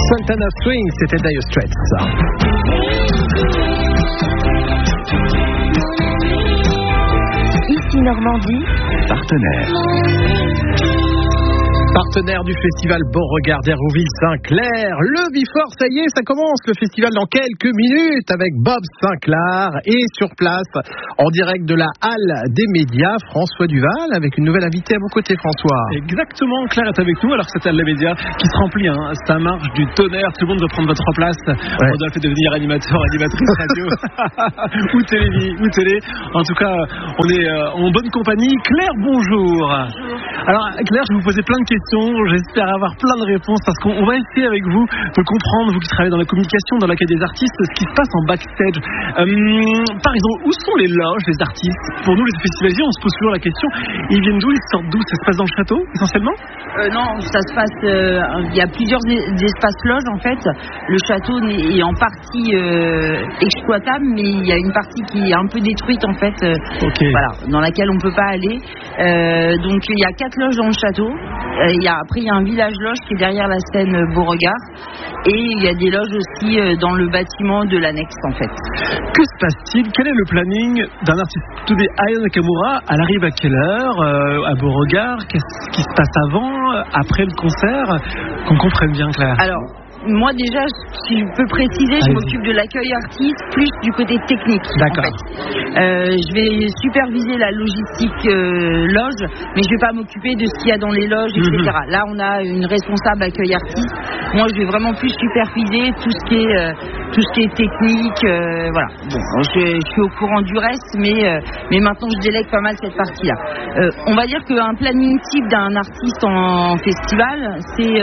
Sultana Swing, c'était Dire Straits. Ici Normandie, Partenaire du festival Beauregard d'Hérouville-Saint-Clair. Le Before, ça y est, ça commence le festival dans quelques minutes avec Bob Sinclair et sur place, en direct de la Halle des Médias, François Duval avec une nouvelle invitée à vos côtés, François. Exactement, Claire est avec nous alors que cette Halle des Médias qui se remplit, ça marche du tonnerre, tout le monde veut prendre votre place. Ouais. Rodolphe est devenir animatrice radio ou télé. En tout cas, on est en bonne compagnie. Claire, bonjour. Alors Claire, je vais vous poser plein de questions. J'espère avoir plein de réponses parce qu'on va essayer avec vous de comprendre, vous qui travaillez dans la communication, dans l'accueil des artistes, ce qui se passe en backstage. Par exemple, où sont les loges des artistes? Pour nous, les festivaliers, on se pose toujours la question. Ils viennent d'où? Ils sortent d'où? Ça se passe dans le château, essentiellement? Non, ça se passe. Il y a plusieurs espaces loges en fait. Le château est en partie exploitable, mais il y a une partie qui est un peu détruite en fait. Voilà, dans laquelle on peut pas aller. Donc il y a 4 loges dans le château. Après, il y a un village loge qui est derrière la scène Beauregard. Et il y a des loges aussi dans le bâtiment de l'annexe, en fait. Que se passe-t-il? Quel est le planning d'un artiste? Tout des Aya Nakamura, elle arrive à quelle heure à Beauregard? Qu'est-ce qui se passe avant, après le concert? Qu'on comprenne bien, Claire. Alors, moi déjà, si je peux préciser, je m'occupe de l'accueil artiste plus du côté technique. D'accord. En fait. Je vais superviser la logistique loge, mais je vais pas m'occuper de ce qu'il y a dans les loges, etc. Là, on a une responsable accueil artiste. Moi, je vais vraiment plus superviser tout ce qui est technique. Voilà. Bon, je suis au courant du reste, mais maintenant, je délègue pas mal cette partie-là. On va dire qu'un planning type d'un artiste en festival,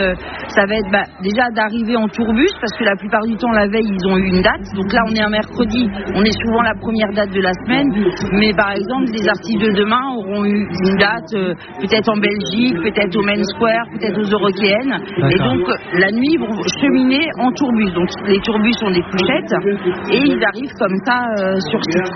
ça va être déjà d'arriver en tourbus, parce que la plupart du temps la veille ils ont eu une date, donc là on est un mercredi, on est souvent la première date de la semaine, mais par exemple les artistes de demain auront eu une date peut-être en Belgique, peut-être au Main Square, peut-être aux Eurockéennes, et donc la nuit ils vont cheminer en tourbus, donc les tourbus ont des couchettes et ils arrivent comme ça sur site.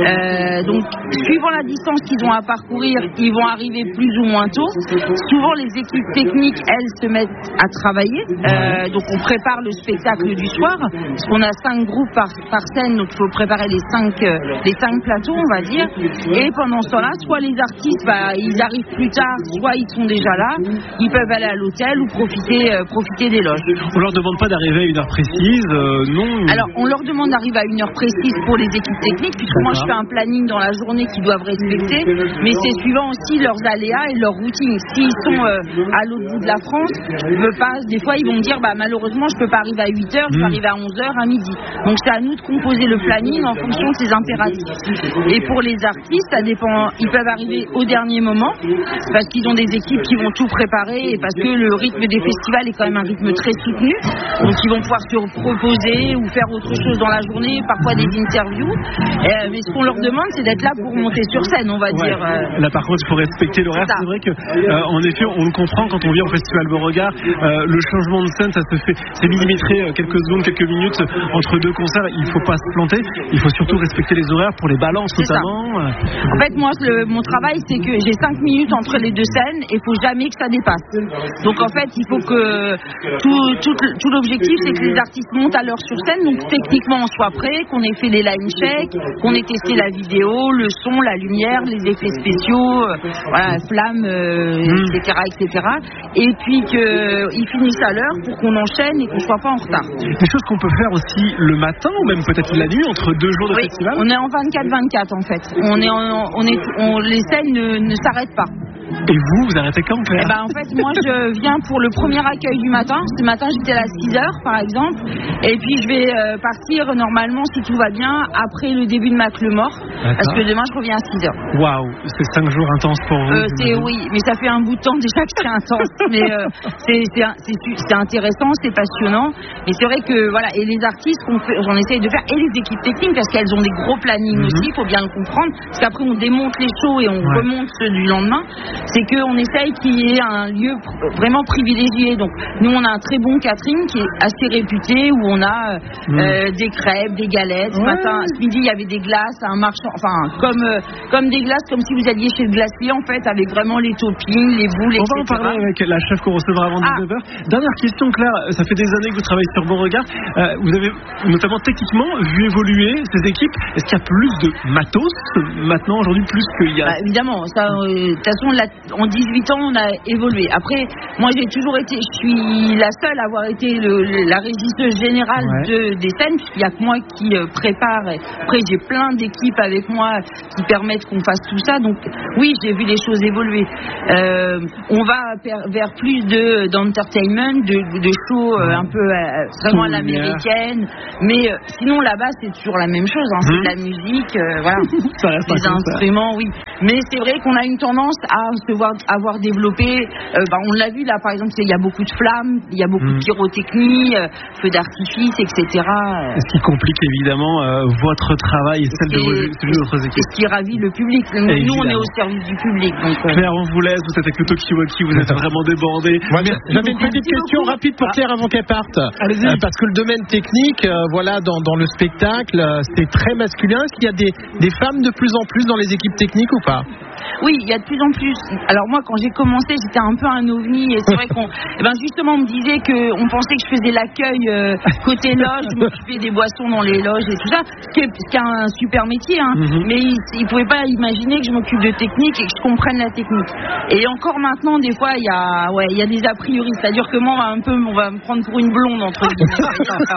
Donc suivant la distance qu'ils ont à parcourir, ils vont arriver plus ou moins tôt. Souvent les équipes techniques elles se mettent à travailler, donc on prépare le spectacle du soir, parce qu'on a 5 groupes par scène, donc il faut préparer les 5 plateaux, on va dire. Et pendant ce temps-là, soit les artistes, ils arrivent plus tard, soit ils sont déjà là, ils peuvent aller à l'hôtel ou profiter des loges. On leur demande pas d'arriver à une heure précise, non? Alors, on leur demande d'arriver à une heure précise pour les équipes techniques, puisque moi je fais un planning dans la journée qu'ils doivent respecter, mais c'est suivant aussi leurs aléas et leur routine. S'ils sont à l'autre bout de la France, des fois ils vont me dire malheureusement je peux pas arriver à 8h, je peux arriver à 11h, à midi. Donc c'est à nous de composer le planning en fonction de ces impératifs. Et pour les artistes, ça dépend, ils peuvent arriver au dernier moment parce qu'ils ont des équipes qui vont tout préparer et parce que le rythme des festivals est quand même un rythme très soutenu. Donc ils vont pouvoir se proposer ou faire autre chose dans la journée, parfois des interviews. Mais ce qu'on leur demande, c'est d'être là pour monter sur scène, on va dire. Là par contre, il faut respecter l'horaire. C'est vrai que en effet, on le comprend quand on vient au festival Beauregard, le changement de scène, ça se fait, c'est millimétré, quelques secondes, quelques minutes entre 2 concerts. Il faut pas se planter. Il faut surtout respecter les horaires pour les balances notamment. En fait, moi, mon travail, c'est que j'ai 5 minutes entre les 2 scènes et il faut jamais que ça dépasse. Donc en fait, il faut que tout l'objectif, c'est que les artistes montent à l'heure sur scène, donc techniquement on soit prêt, qu'on ait fait les line checks, qu'on ait testé la vidéo, le son, la lumière, les effets spéciaux, flammes, etc. Et puis qu'ils finissent à l'heure pour qu'on enchaîne et qu'on soit pas en retard. Des choses qu'on peut faire aussi le matin ou même peut-être la nuit entre 2 jours de festival. On est en 24-24 en fait. Les scènes ne s'arrêtent pas. Et vous arrêtez quand, Claire? En fait, moi, je viens pour le premier accueil du matin. Ce matin, j'étais là à 6h, par exemple. Et puis, je vais partir, normalement, si tout va bien, après le début de Macklemore. Parce que demain, je reviens à 6h. Waouh, c'est 5 jours intenses pour vous. Oui, mais ça fait un bout de temps déjà que c'est intense. Mais c'est intéressant, c'est passionnant. Mais c'est vrai que, voilà, et les artistes, j'en essaye de faire, et les équipes techniques, parce qu'elles ont des gros plannings aussi, il faut bien le comprendre. Parce qu'après, on démonte les shows et on remonte ceux du lendemain. c'est qu'on essaye qu'il y ait un lieu vraiment privilégié. Donc nous on a un très bon catering qui est assez réputé, où on a des crêpes, des galettes. Ce midi il y avait des glaces, un marchand, enfin comme des glaces, comme si vous alliez chez le glacier en fait, avec vraiment les toppings, les boules, etc. On va en parler avec la chef qu'on recevra avant 19h. Dernière question, Claire, ça fait des années que vous travaillez sur Beauregard. Vous avez notamment techniquement vu évoluer ces équipes. Est-ce qu'il y a plus de matos maintenant aujourd'hui, plus qu'il y a... évidemment, ça, de toute façon, en 18 ans, on a évolué. Après, moi, je suis la seule à avoir été la régisseuse générale des scènes, puisqu'il n'y a que moi qui prépare. Après, j'ai plein d'équipes avec moi qui permettent qu'on fasse tout ça. Donc, oui, j'ai vu les choses évoluer. On va vers plus d'entertainment, de shows un peu vraiment à l'américaine. Mais sinon, là-bas, c'est toujours la même chose. Hein. C'est de la musique, voilà. Les instruments, oui. Mais c'est vrai qu'on a une tendance à avoir développé. On l'a vu là, par exemple, il y a beaucoup de flammes, il y a beaucoup de pyrotechnie, feux d'artifice, etc. Ce qui complique évidemment votre travail et celui de votre équipe. Ce qui ravit le public. Nous, on est au service du public. Donc, Claire, on vous laisse. Vous êtes avec le Talkie-Walkie, vous êtes vraiment débordé. J'avais une petite question rapide pour Claire avant qu'elle parte. Parce que le domaine technique, dans le spectacle, c'est très masculin. Est-ce qu'il y a des femmes de plus en plus dans les équipes techniques ou pas? Oui, il y a de plus en plus. Alors moi, quand j'ai commencé, j'étais un peu un ovni. Et c'est vrai qu'on, justement, on me disait qu'on pensait que je faisais l'accueil côté loge, je m'occupais des boissons dans les loges et tout ça, ce qui est un super métier. Hein. Mais ils pouvaient pas imaginer que je m'occupe de technique et que je comprenne la technique. Et encore maintenant, des fois, il y a des a priori. C'est-à-dire que moi, on va me prendre pour une blonde entre guillemets.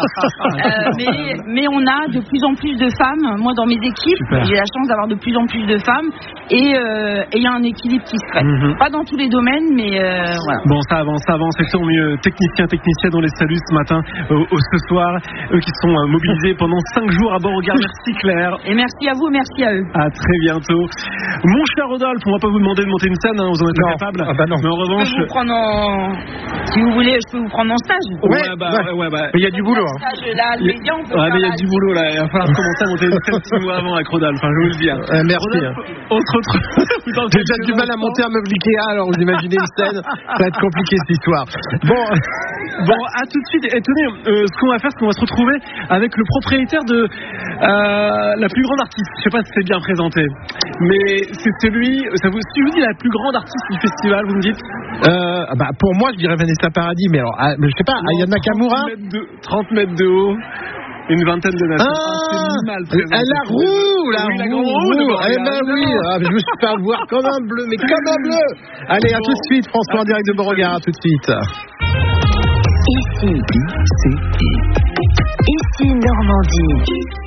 Mais on a de plus en plus de femmes. Moi, dans mes équipes, j'ai la chance d'avoir de plus en plus de femmes. Et il y a un équilibre qui se crée. Pas dans tous les domaines, mais voilà. Bon, ça avance, et tant mieux. Techniciens, on les salue ce matin, ce soir, eux qui sont mobilisés pendant 5 jours à Beauregard. Merci Claire. Et merci à vous, merci à eux. À très bientôt. Mon cher Rodolphe, on va pas vous demander de monter une scène, vous en êtes pas capable. Non. Mais en revanche, si vous voulez, je peux vous prendre en stage. Ouais. Il y a du boulot. Mais il y a du boulot là. Il va falloir commencer à monter une scène 6 mois avant avec Rodolphe. Je vous le dis. Merci. J'ai déjà du mal à monter un meuble Ikea, alors vous imaginez une scène, ça va être compliqué cette histoire. Bon, à tout de suite. Et tenez, ce qu'on va faire, c'est qu'on va se retrouver avec le propriétaire de la plus grande artiste. Je sais pas si c'est bien présenté, mais c'est celui. Si je vous dis la plus grande artiste du festival, vous me dites pour moi, je dirais Vanessa Paradis, mais alors, je sais pas, Aya Nakamura. 30 mètres de haut. Une vingtaine de nations. C'est mal présenté. La roue. Je me suis fait avoir comme un bleu, mais comme un bleu. Allez, à tout de suite, François, en direct de Beauregard, à tout de suite. Ici Normandie.